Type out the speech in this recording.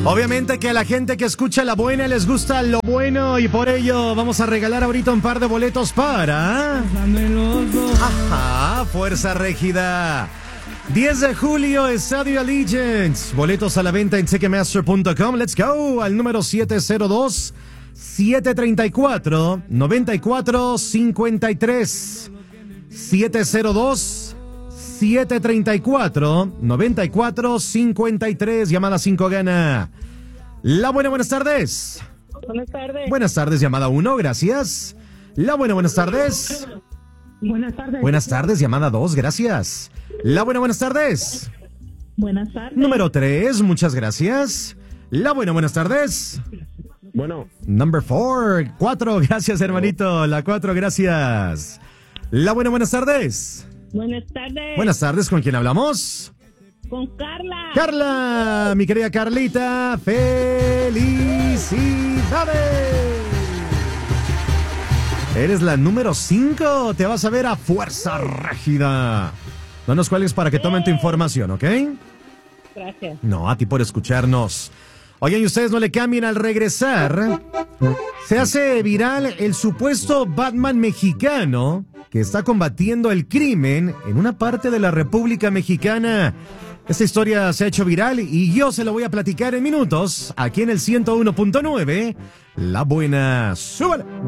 Obviamente que a la gente que escucha La Buena les gusta lo bueno y por ello vamos a regalar ahorita un par de boletos para... Ajá, Fuerza Régida. 10 de julio, Estadio Allegiance. Boletos a la venta en Ticketmaster.com. Let's go al número 702-734-9453. 702-734-9453. Llamada 5 gana. La Buena, buenas tardes. Buenas tardes. Buenas tardes, llamada 1, gracias. La Buena, buenas tardes. Buenas tardes. Buenas tardes, llamada 2, gracias. La Buena, buenas tardes. Buenas tardes. Número 3, muchas gracias. La Buena, buenas tardes. Bueno. Number 4, gracias, hermanito. La 4, gracias. La Buena, buenas tardes. Buenas tardes. Buenas tardes, ¿con quién hablamos? Con Carla. Carla, mi querida Carlita, felicidades. Eres la número 5, te vas a ver a Fuerza Régida. No nos cuelgues para que tomen tu información, ¿ok? Gracias. No, a ti por escucharnos. Oigan, y ustedes no le cambien al regresar. Se hace viral el supuesto Batman mexicano que está combatiendo el crimen en una parte de la República Mexicana. Esta historia se ha hecho viral y yo se lo voy a platicar en minutos aquí en el 101.9. La Buena. ¡Súbale!